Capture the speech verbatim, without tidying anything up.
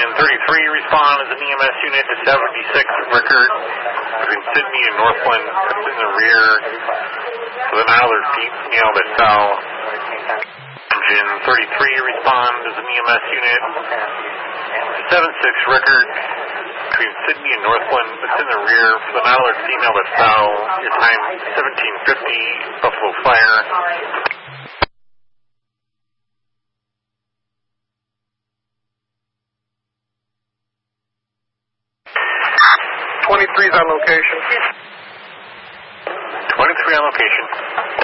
thirty-three, respond as an E M S unit to seventy-six Rickard between Sydney and Northland. It's in the rear with an Eiler female that fell. Engine thirty-three, respond as an E M S unit to seventy-six Rickard between Sydney and Northland. It's in the rear with an Eiler female that fell. Your time seventeen fifty, Buffalo Fire. twenty-three's on location. twenty-three on location.